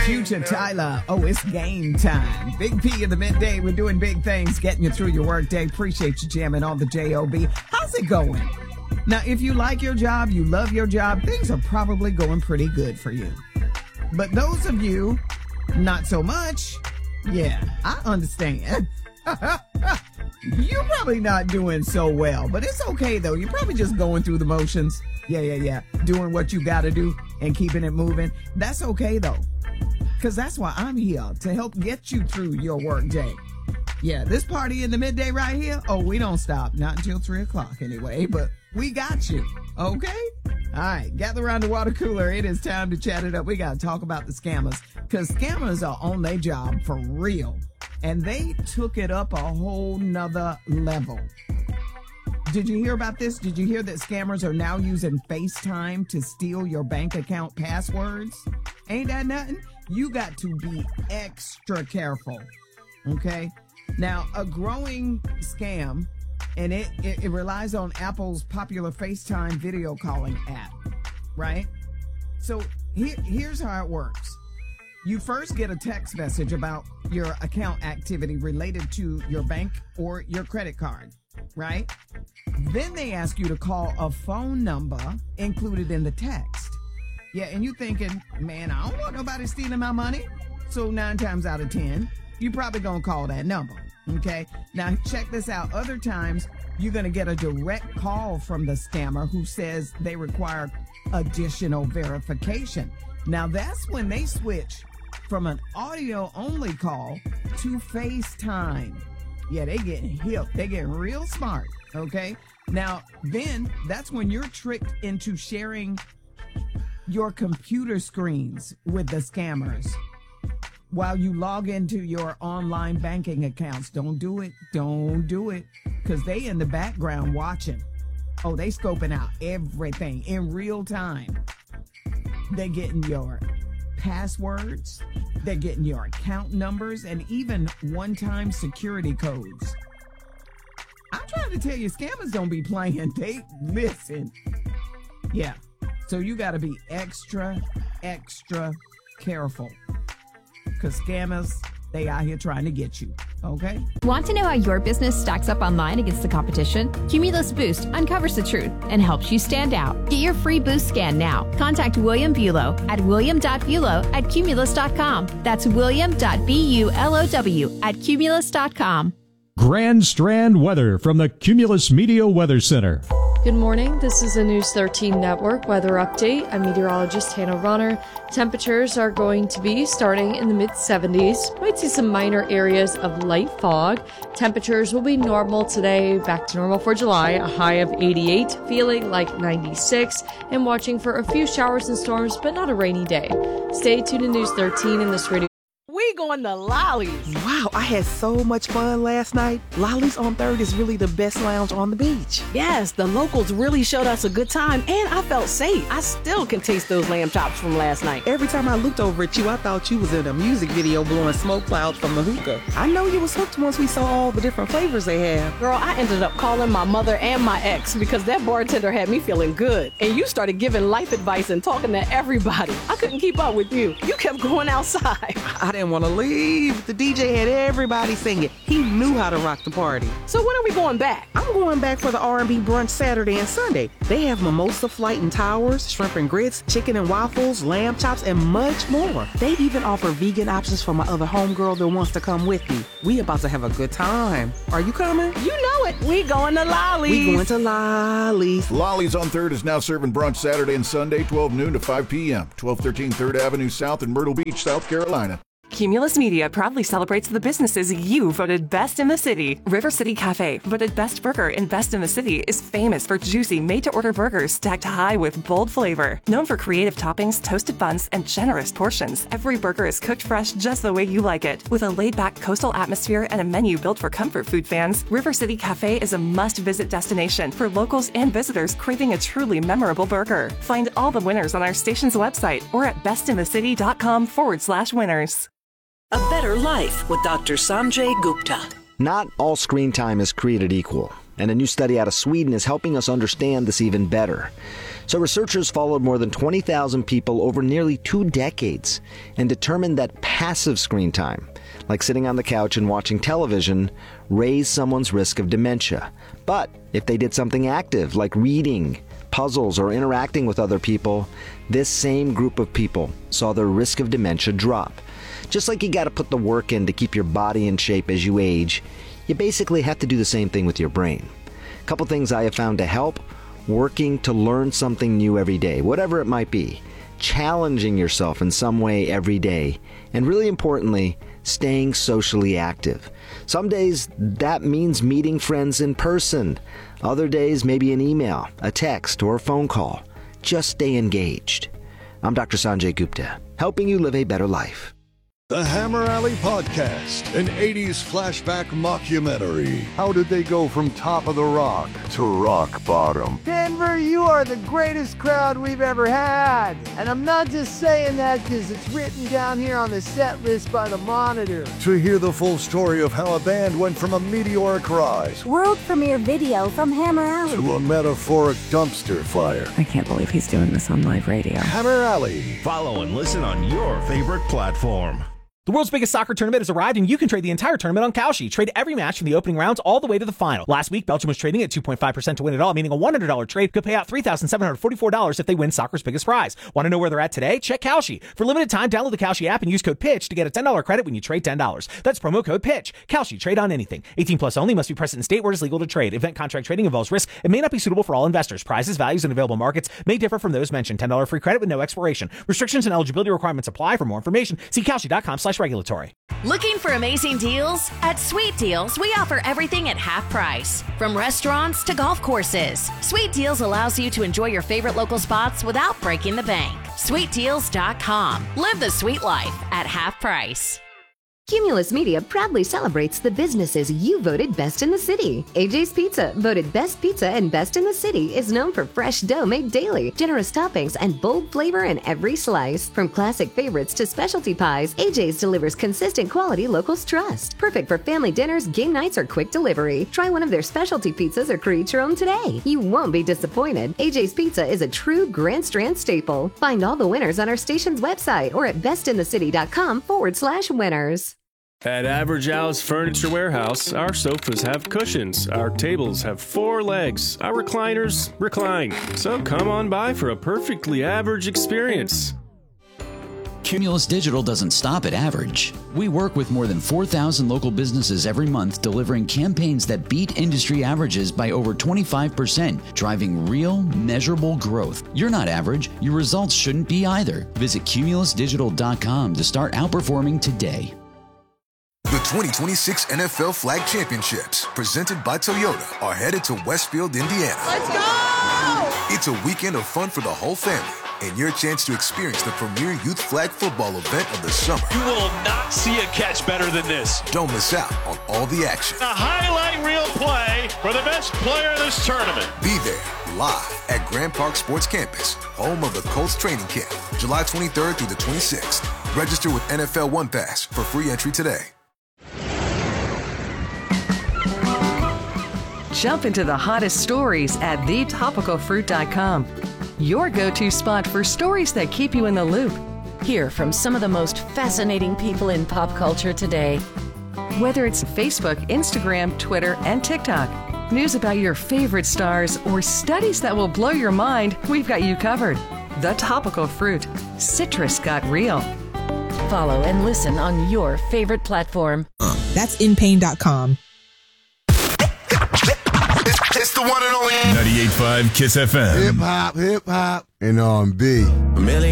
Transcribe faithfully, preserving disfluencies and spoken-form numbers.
Future Tyler. Oh, it's game time. Big P in the midday. We're doing big things, getting you through your work day. Appreciate you jamming on the J O B. How's it going? Now, if you like your job, you love your job, things are probably going pretty good for you. But those of you, not so much. Yeah, I understand. You're probably not doing so well, but it's okay though. You're probably just going through the motions. Yeah, yeah, yeah. Doing what you got to do and keeping it moving. That's okay though. Because that's why I'm here, to help get you through your work day. Yeah, this party in the midday right here, oh, we don't stop. Not until three o'clock anyway, but we got you. Okay? All right, gather around the water cooler. It is time to chat it up. We got to talk about the scammers, because scammers are on their job for real. And they took it up a whole nother level. Did you hear about this? Did you hear that scammers are now using FaceTime to steal your bank account passwords? Ain't that nothing? You got to be extra careful, okay? Now, a growing scam, and it, it, it relies on Apple's popular FaceTime video calling app, right? So here, here's how it works. You first get a text message about your account activity related to your bank or your credit card, right? Then they ask you to call a phone number included in the text. Yeah, and you thinking, man, I don't want nobody stealing my money. So nine times out of ten, you probably gonna call that number, okay? Now, check this out. Other times, you're gonna get a direct call from the scammer who says they require additional verification. Now, that's when they switch from an audio-only call to FaceTime. Yeah, they getting hip. They getting real smart, okay? Now, then, that's when you're tricked into sharing your computer screens with the scammers while you log into your online banking accounts. Don't do it. Don't do it. Because they in the background watching. Oh, they scoping out everything in real time. They're getting your passwords. They're getting your account numbers and even one-time security codes. I'm trying to tell you, scammers don't be playing. They listen. Yeah. So you got to be extra, extra careful. Because scammers, they out here trying to get you. Okay? Want to know how your business stacks up online against the competition? Cumulus Boost uncovers the truth and helps you stand out. Get your free boost scan now. Contact William Bulow at william dot bulow at cumulus dot com. That's william dot bulow at cumulus dot com. Grand Strand weather from the Cumulus Media Weather Center. Good morning. This is a News thirteen Network weather update. I'm meteorologist Hannah Runner. Temperatures are going to be starting in the mid seventies. Might see some minor areas of light fog. Temperatures will be normal today, back to normal for July, a high of eighty-eight, feeling like ninety-six, and watching for a few showers and storms, but not a rainy day. Stay tuned to News thirteen in this radio. We going to Lolly's. Wow, I had so much fun last night. Lolly's on third is really the best lounge on the beach. Yes, the locals really showed us a good time, and I felt safe. I still can taste those lamb chops from last night. Every time I looked over at you, I thought you was in a music video blowing smoke clouds from the hookah. I know you was hooked once we saw all the different flavors they have. Girl, I ended up calling my mother and my ex because that bartender had me feeling good. And you started giving life advice and talking to everybody. I couldn't keep up with you. You kept going outside. I didn't want to leave. The D J had everybody singing. He knew how to rock the party. So when are we going back? I'm going back for the R and B brunch Saturday and Sunday. They have mimosa flight and towers, shrimp and grits, chicken and waffles, lamb chops, and much more. They even offer vegan options for my other homegirl that wants to come with me. We about to have a good time. Are you coming? You know it. We going to Lolly's. We going to Lolly's. Lolly's on third is now serving brunch Saturday and Sunday, twelve noon to five p.m. twelve thirteen third Avenue South in Myrtle Beach, South Carolina. Cumulus Media proudly celebrates the businesses you voted best in the city. River City Cafe, voted best burger and best in the city, is famous for juicy, made-to-order burgers stacked high with bold flavor. Known for creative toppings, toasted buns, and generous portions, every burger is cooked fresh just the way you like it. With a laid-back coastal atmosphere and a menu built for comfort food fans, River City Cafe is a must-visit destination for locals and visitors craving a truly memorable burger. Find all the winners on our station's website or at bestinthecity.com forward slash winners. A Better Life with Doctor Sanjay Gupta. Not all screen time is created equal. and a new study out of Sweden is helping us understand this even better. So researchers followed more than twenty thousand people over nearly two decades and determined that passive screen time, like sitting on the couch and watching television, raised someone's risk of dementia. But if they did something active, like reading, puzzles, or interacting with other people, this same group of people saw their risk of dementia drop. Just like you got to put the work in to keep your body in shape as you age, you basically have to do the same thing with your brain. A couple things I have found to help: working to learn something new every day, whatever it might be, challenging yourself in some way every day, and really importantly, staying socially active. Some days that means meeting friends in person. Other days, maybe an email, a text, or a phone call. Just stay engaged. I'm Doctor Sanjay Gupta, helping you live a better life. The Hammer Alley Podcast, an eighties flashback mockumentary. How did they go from top of the rock to rock bottom? Denver, you are the greatest crowd we've ever had. And I'm not just saying that because it's written down here on the set list by the Monitor. To hear the full story of how a band went from a meteoric rise, world premiere video from Hammer Alley, to a metaphoric dumpster fire. I can't believe he's doing this on live radio. Hammer Alley. Follow and listen on your favorite platform. The world's biggest soccer tournament has arrived, and you can trade the entire tournament on Kalshi. Trade every match from the opening rounds all the way to the final. Last week, Belgium was trading at two point five percent to win it all, meaning a one hundred dollars trade could pay out three thousand seven hundred forty-four dollars if they win soccer's biggest prize. Want to know where they're at today? Check Kalshi. For limited time, download the Kalshi app and use code PITCH to get a ten dollars credit when you trade ten dollars. That's promo code PITCH. Kalshi. Trade on anything. eighteen plus only. Must be present in state where it is legal to trade. Event contract trading involves risk. It may not be suitable for all investors. Prizes, values, and available markets may differ from those mentioned. ten dollars free credit with no expiration. Restrictions and eligibility requirements apply. For more information, see Kalshi.com slash regulatory. Looking for amazing deals? At Sweet Deals, we offer everything at half price. From restaurants to golf courses, Sweet Deals allows you to enjoy your favorite local spots without breaking the bank. Sweet Deals dot com. Live the sweet life at half price. Cumulus Media proudly celebrates the businesses you voted best in the city. A J's Pizza, voted best pizza and best in the city, is known for fresh dough made daily, generous toppings, and bold flavor in every slice. From classic favorites to specialty pies, A J's delivers consistent quality locals trust. Perfect for family dinners, game nights, or quick delivery. Try one of their specialty pizzas or create your own today. You won't be disappointed. A J's Pizza is a true Grand Strand staple. Find all the winners on our station's website or at bestinthecity.com forward slash winners. At Average House Furniture Warehouse, our sofas have cushions, our tables have four legs, our recliners recline. So come on by for a perfectly average experience. Cumulus Digital doesn't stop at average. We work with more than four thousand local businesses every month, delivering campaigns that beat industry averages by over twenty-five percent, driving real, measurable growth. You're not average. Your results shouldn't be either. Visit Cumulus Digital dot com to start outperforming today. The twenty twenty-six N F L Flag Championships, presented by Toyota, are headed to Westfield, Indiana. Let's go! It's a weekend of fun for the whole family and your chance to experience the premier youth flag football event of the summer. You will not see a catch better than this. Don't miss out on all the action. A highlight reel play for the best player in this tournament. Be there live at Grand Park Sports Campus, home of the Colts training camp, July twenty-third through the twenty-sixth. Register with N F L One Pass for free entry today. Jump into the hottest stories at the topical fruit dot com. Your go-to spot for stories that keep you in the loop. Hear from some of the most fascinating people in pop culture today. Whether it's Facebook, Instagram, Twitter, and TikTok, news about your favorite stars, or studies that will blow your mind, we've got you covered. The Topical Fruit. Citrus got real. Follow and listen on your favorite platform. That's in pain dot com. It's the one and only ninety-eight point five Kiss F M. Hip hop, hip hop, and R and B. A million